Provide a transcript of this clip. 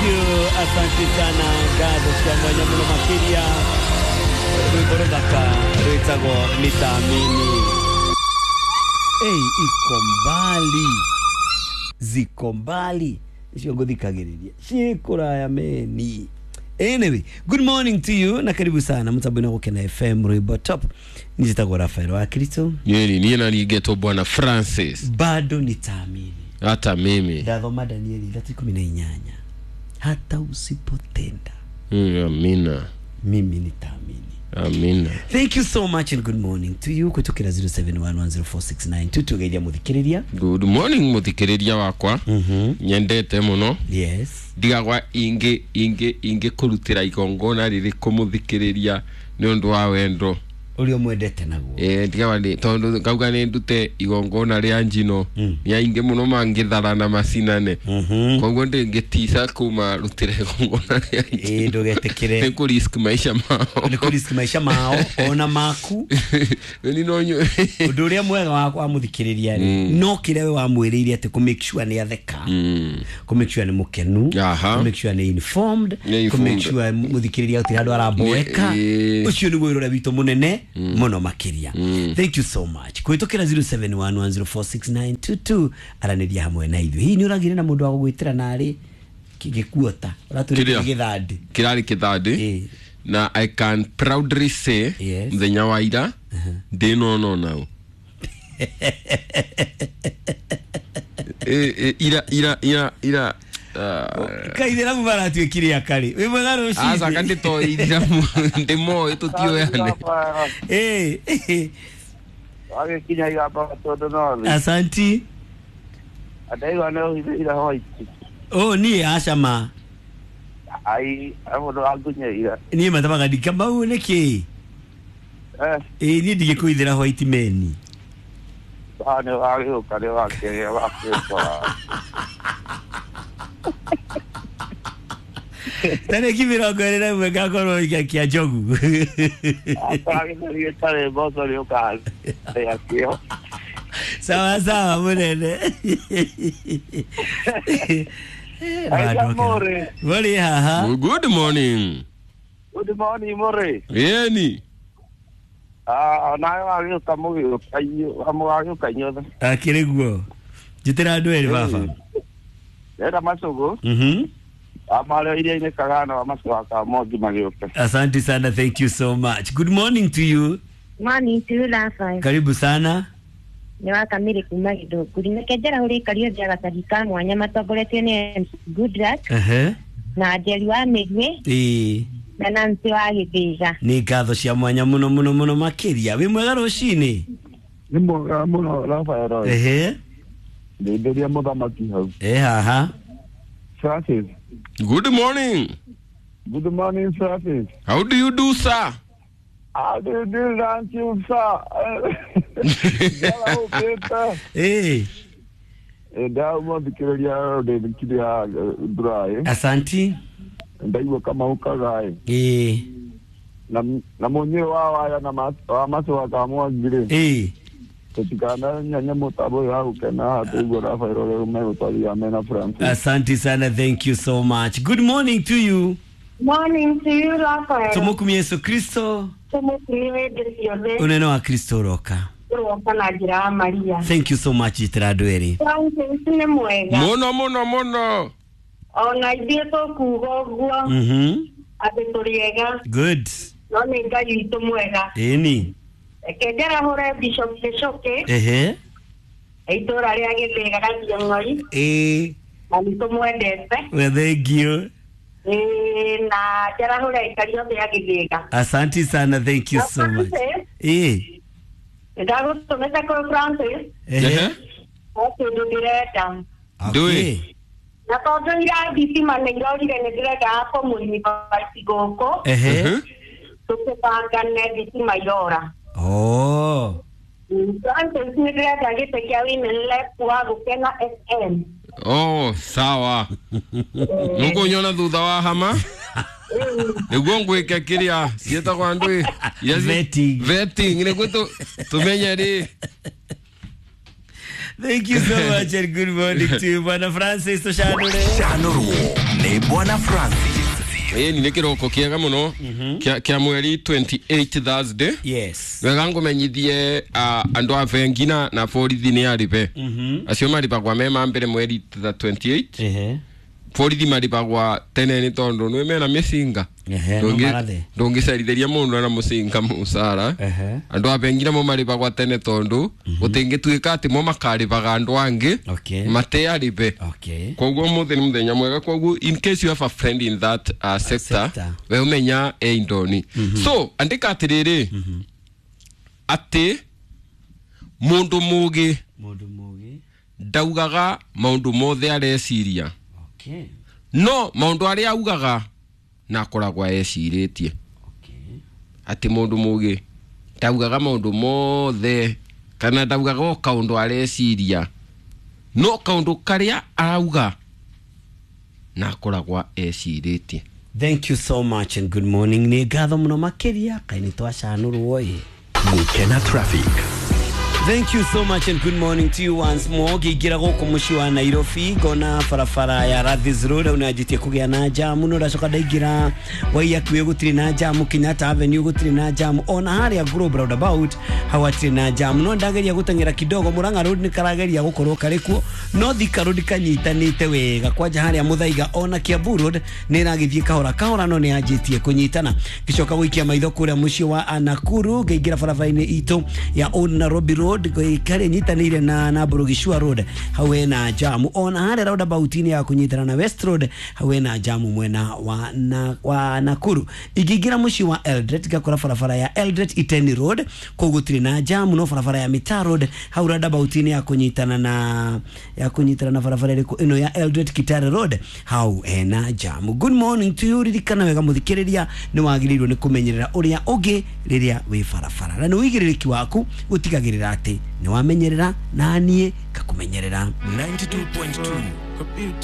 you. Asante sana. Gado Shamwanya Muno Makiria. Ruborogaka. Ritago Nitamini. Hey, ikombali. Zikombali. Shiongodhikagiriria. Shikura ya meni. Anyway, good morning to you. Na karibu sana. Mtabuna Wokena FM Roibo Top. Nijitago Rafael wa Kristo. Yeni, nina nigeto bwana Francis. Bado nitaamini. Hata mimi. Dadhoma Danieli 3:18. Hata usipotenda. Amina. Mimi nitaamini. Amina. Thank you so much and good morning to you. Kutokera 0711046922 gaidia muthikiriria. Good morning muthikiriria wakwa. Nyendete muno. Yes. Digagwa inge kurutira igongona riri kumuthikiriria ni undu wa wendo. Uri omwendete naguo. Digagwa ni tondu kauga ni ndute igongona ria njino. Ya inge muno mangithara na macinane. Koguo ndingitisa kuma rutira igongona ria. Ndugetekire. Ni ku risk maisha mao. Ni ku risk maisha mao ona maku. Ni nonyo. Undu uria mwega wa muthikiriria ri. No kirewe wa mwiriria ate ku make sure ni atheka. Ku make sure ni mukenu. Ku make sure ni informed. Ku make sure muthikiriria uti andu araboeka. Ucio ni wiro wito munene. Mono makiria. Thank you so much. Kwitokera 0711046922 araniria hamwe na ithu. Hii ni uragire na mundu wa gwitira nari kigikuota. Uraturi githandi. Kirari kithandi. Na I can proudly say mthenya wa ira ndino no now. Ira kaithira mubara tuikiri akari we mwega ruci asa kandi to ira ndimo tutio yane age kinya igamba todo no asanti adaiwa no ira hoiti ni ashama ai amo agunya ira ni matamaga dikamba uneke ni digikuithira hoiti meni bana age ukare wake Tane kimirongo ere mwe gakoro kia jogu. Atari ni tare bozo leo ka. Ya kio. Sawa munene. Wali haha. Good morning. Good morning more. Yeni. Na wa kamu kayo amu kanyo. Akiriguo. Jitira ndwere baba. Era masogo. Amale ile ine kagana wa maswaka mogi magioke. Asante sana, thank you so much. Good morning to you. Morning to you Rafael. Karibu sana. Ni wakamire kuma kidogo. Kurinekejera uri kario dia gatarika mwanya matogoretio ni good luck. Na ajeli wa megwe. Na nansi wa githiga. Ni ngatho cia mwanya muno makiria. We mwega rucini? Ni mwega muno Rafael. Ndeberia muthamaki hau. Haha. Francis. Good morning. Good morning, Francis. How do you do, sir? How do you do, thank you, sir? Hello, Peter. Ndao mwabikiria ndebikiria dry. Asanti. Ndaiwa kama ukagai. Na mwenye wao na maso wakamwa gire. Kutikana nyanya mutabo ya ukena hatu Rafael Romeo tali amena Francis. Asante sana, thank you so much. Good morning to you. Morning to you Rafael. Tumukumie Yesu Kristo. Tumukumie Desiode. Uneno wa Kristo roka. Roka na jira Maria. Thank you so much Itrandweri. Francis ni mwega. Mono. Ona idieto kugogwa. Abetoriega. Good. None ngai itu mwega. Eni. Kejera hore Bishop Leshoke. Eitora ria githega gatio ngoi. Na nitumwendete. Well, thank you. Na jera hore ikario ya githega. Asante sana, thank you so much. Ndago tumeta kwa Francis. Okay, do direta. Okay. Na todo ira disima nengori ne direta hapo mulimi pasi goko. Tukupanga ne disima yora. Francis ni direta gitekia wime lepo wa gukena SM. Sawa. Nuko nyona thutha wa hama. Niguo ngwike kiria cieta kwa ndui. Vetting ni gutu tumenya ri. Thank you so much and good morning to you, Bwana Francis Toshanure. ni Bwana Francis. Ni kiroko kiega muno kia mweri 28 Thursday. Yes. Wega ngumenyithie andu avengina na borithi ni aripe. Acio maripagwa mema mbere mweri 28. Borithi maripagwa tene ni tondu nwe mena misinga. Ndungicerithiria mundu na musinga musara. Andu avengina mo maripagwa tene tondu utingituika ati mo makaripaga andu angi mate aripe. Koguo muthi ni muthenya mwega. Koguo in case you have a friend in that sector, we umenya indoni. So andika atiriri ati mundu mugi ndaugaga maundu mothe areciria. No maundu aria augaga na koragwa eciritie. Ati mundu mugi ndaugaga maundu mothe kana ndaugaga kaundu areciria. No kaundu karia auga na koragwa eciritie. Thank you so much and good morning. Ni gatho muno makiria kaini twacanurwo Mukena Traffic. Thank you so much and good morning to you once more. Gigira goko mushi wa Nairobi gona farafara ya Rathis Road unajitie kugia na jamu no racoka daigira waya kwiye gutiri na jamu Kenyatta Avenue gutiri na jamu ona hari ya Global Roundabout hawatiri na jamu no ndageria gutangira kidogo Murang'a Road ni karageria gukorwo karikuo no Thika Road kanyitanite wega kwaja hari ya Muthaiga ona Kiambu Road ni ragithie kahora no ni ajitie kunyitana gicoka guikia maitho kuria mushi wa Nakuru gigira farafara-ini itu ya Old Nairobi Road kare nyitanire na Burugishua Road hawe na jamu ona hare roundabout ni ya kunyitana na West Road hawe na jamu mwena wa Nakuru igigira mushi wa Eldoret gakora farafara ya Eldoret Iteni Road kogutiri na jamu no farafara ya Mita Road hawe roundabout ni ya kunyitana na farafara ino ya Eldoret Kitale Road hawe na jamu. Good morning to you ririkana wega muthikiriria ni wagirirwo ni kumenyerera uria ugi riria wi farafara na ni wigiririki waku utigagirira ati ni wamenyerera na nie kakumenyerera 92.2